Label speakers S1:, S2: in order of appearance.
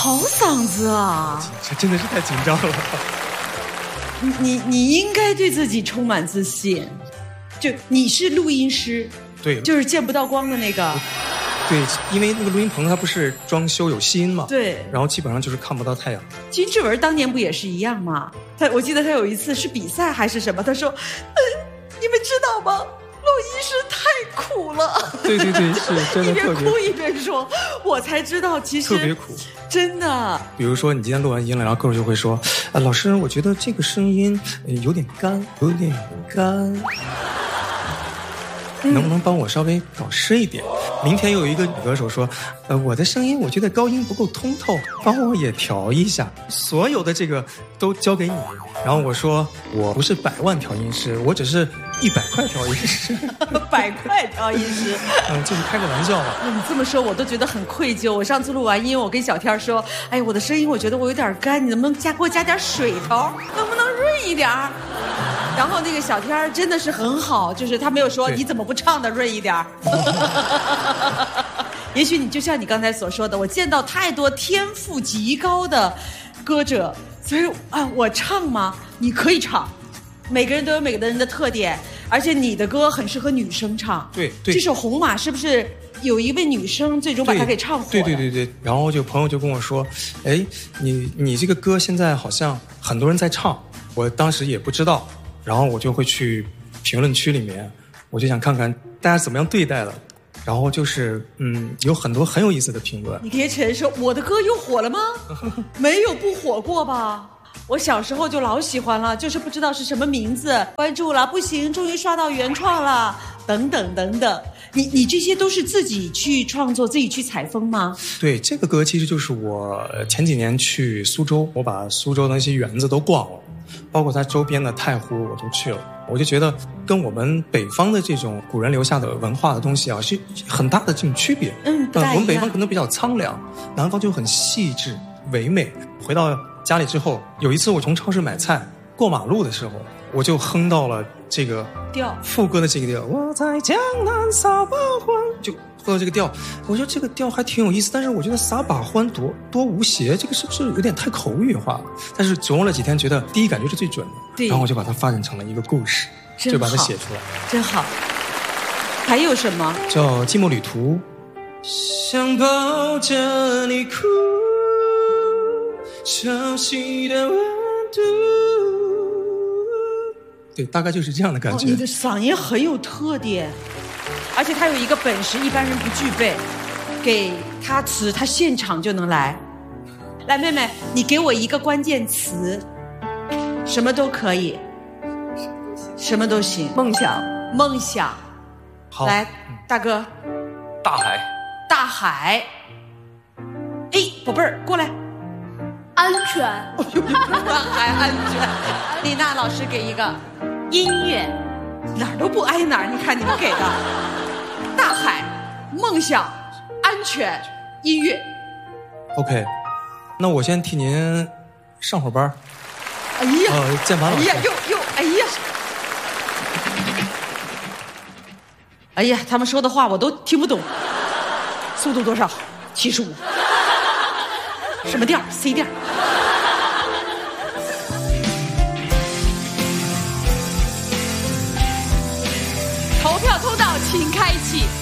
S1: 好嗓子啊！
S2: 这真的是太紧张了。
S1: 你应该对自己充满自信。就你是录音师，
S2: 对，
S1: 就是见不到光的那个。
S2: 对，因为那个录音棚它不是装修有吸音嘛，
S1: 对，
S2: 然后基本上就是看不到太阳。
S1: 金志文当年不也是一样吗？我记得他有一次是比赛还是什么，他说，你们知道吗？录音师太苦了。
S2: 对对对，是真的特别苦。
S1: 一边哭一边说，我才知道其实
S2: 特别苦，
S1: 真的。
S2: 比如说你今天录完音了，然后歌手就会说，老师，我觉得这个声音有点干，有点干。能不能帮我稍微搞湿一点？明天又有一个女歌手说，我的声音我觉得高音不够通透，帮我也调一下。所有的这个都交给你。然后我说，我不是100万调音师，我只是100块调音师。
S1: 100块调音师，
S2: 就是开个玩笑嘛。
S1: 你这么说我都觉得很愧疚。我上次录完音，我跟小天说，哎，我的声音我觉得我有点干，你能不能给我加点水头，能不能润一点？然后那个小天真的是很好，就是他没有说你怎么不唱的润一点。也许你就像你刚才所说的，我见到太多天赋极高的歌者，所以我唱吗？你可以唱，每个人都有每个人的特点，而且你的歌很适合女生唱。
S2: 对对，
S1: 这首《红马》是不是有一位女生最终把它给唱火了？
S2: 对对对对。然后朋友就跟我说，哎，你这个歌现在好像很多人在唱，我当时也不知道。然后我就会去评论区里面，我就想看看大家怎么样对待了。然后就是有很多很有意思的评论。
S1: 你可以承认说我的歌又火了吗？没有不火过吧。我小时候就老喜欢了，就是不知道是什么名字，关注了不行，终于刷到原创了，等等等等。你这些都是自己去创作，自己去采风吗？
S2: 对，这个歌其实就是我前几年去苏州，我把苏州的那些园子都逛了，包括它周边的太湖我都去了。我就觉得跟我们北方的这种古人留下的文化的东西啊，是很大的这种区别。
S1: 不大一样。
S2: 我们北方可能比较苍凉，南方就很细致唯美。回到家里之后，有一次我从超市买菜，过马路的时候，我就哼到了这个
S1: 调，
S2: 副歌的这个调。我在江南撒把欢，就哼到这个调。我说这个调还挺有意思，但是我觉得撒把欢多无邪，这个是不是有点太口语化了？但是琢磨了几天，觉得第一感觉是最准的。
S1: 对，
S2: 然后我就把它发展成了一个故事，就把它写出来。
S1: 真好。还有什么？
S2: 叫《寂寞旅途》。想抱着你哭，熟悉的温度。对，大概就是这样的感觉。
S1: 你的嗓音很有特点，而且他有一个本事，一般人不具备。给他词，他现场就能来。来，妹妹，你给我一个关键词，什么都可以，什么都行。
S3: 梦想，
S1: 梦想。
S2: 好，
S1: 来，大哥。
S2: 大海。
S1: 大海。哎，宝贝儿，过来。
S3: 安全。
S1: 大海安全。丽娜老师给一个
S3: 音乐，
S1: 哪儿都不挨哪儿。你看你们给的，大海、梦想、安全、音乐。
S2: OK， 那我先替您上会儿班。
S1: 哎呀，
S2: 键盘老师。
S1: 哎呀，哎呀，哎呀，他们说的话我都听不懂。速度多少？75。什么调 ？C 调。投票通道请开启。